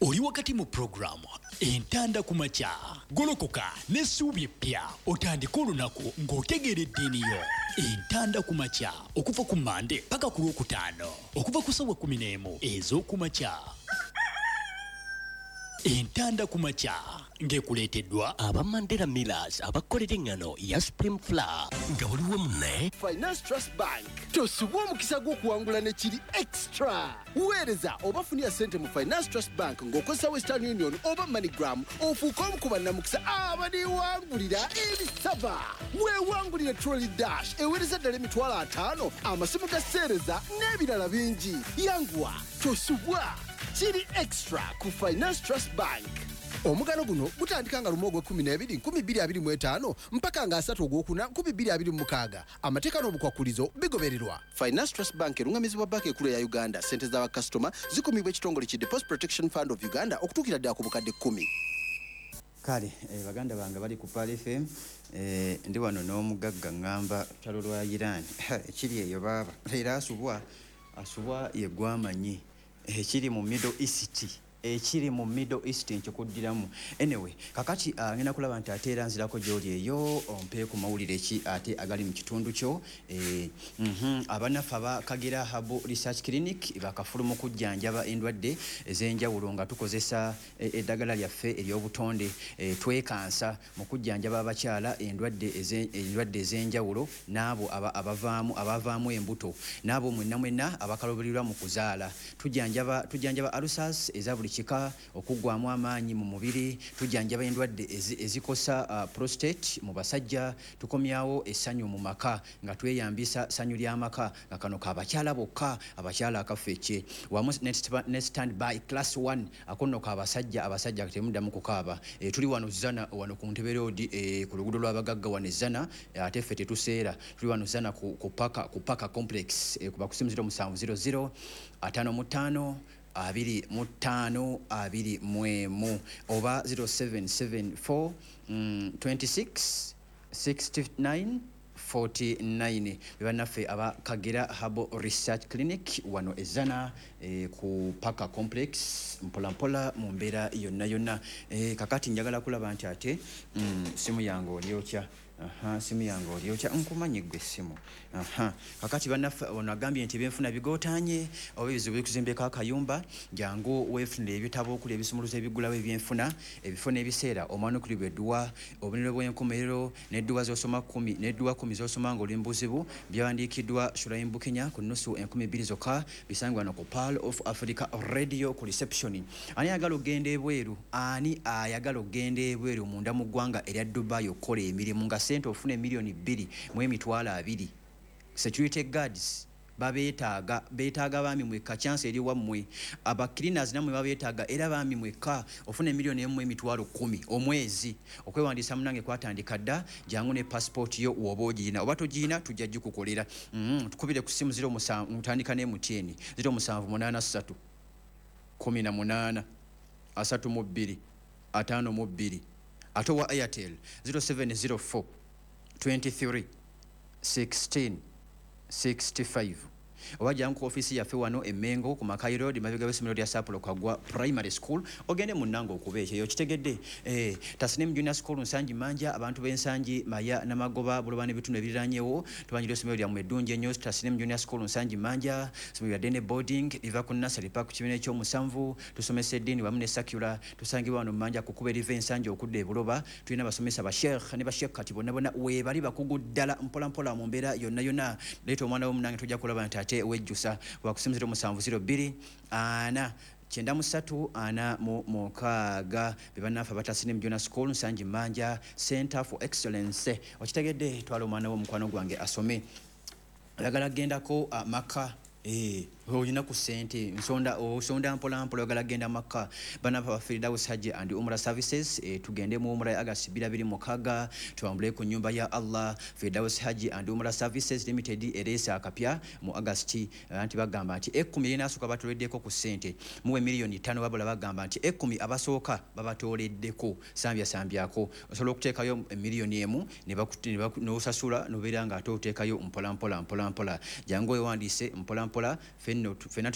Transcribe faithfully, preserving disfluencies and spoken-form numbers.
Oli wakati mu programu entanda ku makya golokoka n'essuubi eppya otandika olunaku ng'otegeeredde eniyo. Entanda ku makya okuva ku Mande paka ku Lwokutaano okuva ku ssaawa kkumi n'emu ez'oku makya. Entanda ku makya ng'ekuleeteddwa aba Mandela Millers abakolera engano ya Supreme Flour nga waliwo munne Finance Trust Bank tosubwa omukisa gw'okuwangula ne kiri extra. Weereza oba funira ssente mu Finance Trust Bank ng'okozesa Western Union oba MoneyGram ofuuka omu ku bannamukisa abaniwangulira ebisava. Weewangulire Trolley Dash eweereza ddala emitwalo ataano amasimu ga sseereza n'ebirala bingi. Yanguwa tosubwa kiri extra ku Finance Trust Bank. Omugano guno gutandika nga lumu ogw'ekkumi n'ebiri nkumi bbiri abiri mu etaano mpaka nga asatu ogwokuna nkumi bbiri abiri mu mukaaga. Amateeka n'obukwakulizo bigobererwa. Finance Trust Bank erungamizibwa banka ekkulu ya Uganda. Ssente z'abakasitoma zikumibwa ekitongole ki Deposit Protection Fund of Uganda okutuukira ddala ku bukadde kkumi. Kale eh, baganda bange bali ku Pal F M eh, ndi wano n'omugagga ngamba talo lwa Iran ekiri eyo baaba leero asubwa asubwa ye gwamanyi ekiri mu Middle East ekiri mu Middle East nkikuddiramu. Anyway kakati uh, ngenda kulaba nti ate era nzirako gy'oli eyo ompe ku mawulire ki ate agali mu kitundu kyo. eh, mm-hmm, abanafu aba Kagera Herbal Research Clinic bakafulu mu kujjanjaba endwadde ez'enjawulo nga tukozesa eddagala lyaffe ery'obutonde eh, twekansa mu kujjanjaba abakyala endwadde endwadde ez'enjawulo n'abo abavaamu abavaamu embuto n'abo mwenna mwenna abakaloberirwa mu kuzaala. Tujjanjaba tujjanjaba ulcers eza buli kika okuggwamu amaanyi mu mubiri. Tujjanjaba endwadde ezikosa uh, prostate mu basajja. Tukomyawo essanyu mu maka nga tweyambisa ssanyu ly'amaka nga kano k'abakyala bokka abakyala akafekke wamu ne stand by class one akonno k'abasajja abasajja temuddamu kukaaba. E, tuli wano zana wano ku Ntebe Road e, ku luguudo lw'abagagga wano zana e, ate ffe tetuseera tuli wano zana ku, ku paka ku paka complex e, ku bakusimu zero musanvu zero zero ataano mu ttaano abiri mu ttaano abiri mu emu oba zero seven seven four twenty-six sixty-nine forty-nine. Bannaffe aba Kagera Herbal Research Clinic wano ezana eh, ku Paka Complex mpola mpola mu mbeera yonna yonna. Eh, kakati njagala kulaba nti ate mm, simu yange olyokya. Aha, simu yange olyokya nkumanyi gwe simu. Aha, kakati bannaffe onagambye nti byenfuna bigootanye oba ebizibu bikuzimbeko akayumba jangu weefunire ebitabo okuli ebisumuluzo ebigulawo ebyenfuna ebifo n'ebiseera omwana okuli bw'edduwa obunene bw'enkomerero n'edduwa z'osoma kumi n'edduwa kumi z'osoma ng'oli mu buzibu byawandiikiddwa Shuraim Bukenya ku nnusu enkumi bbiri zokka bisangibwa wano ku Pearl of Africa Radio ku reception. Ani ayagala okugenda ebweru ani ayagala okugenda ebweru munda mu ggwanga erya Dubai okukola emirimu nga sente ofune milioni bbiri mu emitwalo abiri. Security guards babeetaaga beetaaga baami mweka chance eri wammwe aba cleaners namwe babeetaaga era baami mweka ofune milioni emu emitwalo kumi omwezi. Okwewandiisa munange kwatandika dda jangu ne passport yo woba ogirina oba togiina tujja gikukolera. mm, tukubire ku simu zero musanvu mutandika ne M T N zero musanvu munaana ssatu kumi na munaana asatu mu bbiri ataano mu bbiri ate wa Airtel zero seven zero four twenty-three sixteen sixty-five. Oba jangu ku office yaffe wano Emengo ku Makai Road mabega w'essomero lya Sapolo Kagwa Primary School ogende mu Nnango okubeekyo yo kitegedde. eh, Tasnim Junior School Nsangi Manja abantu b'Ensangi Maya n'Amagoba Buloba n'ebitundu ebiriraanyewo tubanjira essomero lya Mwedunje nnyo. Tasnim Junior School Nsangi Manja essomero lya Dene Boarding liva ku Nursery Park ku kibiina eky'omusanvu tusomesa eddiini wamu ne Sakula tusangibwa wano mu Manja ku kuba eriva Ensangi okudda e Buloba tulina basomesa ba Sheikh ne ba Sheikh kati bonna bonna weebali bakugu ddala mpola mpola mu mbeera yonna yonna. Leeta omwana w'omunange tujja kulaba nti ate wejjusa wakusimuziro musanvu zero bbiri ana kyenda musatu ana mu mukaaga bebanafa batasine Junior School Nsangi Manja Center for Excellence. Okitegedde twala omwana w'omukwano gwange asome ayagala gendako uh, maka eh olina ku sente nsonda osonda mpola mpola ogala genda maka bana pa Firdaus Haji and Umrah Services. e, tugende mu Umrah August bbiri abiri mukaga tuambule ku nyumba ya Allah. Firdaus Haji and Umrah Services Limited eresa akapya mu August. Anti bagamba nti ekkumi linasuka batoleddeko ku sente muwe milioni ttaano babula bagamba nti ekkumi abasooka babatoleddeko sambya sambyako osobola okuteekayo milioni emu ne bakutina n'osasula nobeera nga ate oteekayo mpola mpola mpola mpola jangu wewandiise mpola mpola fenno fenna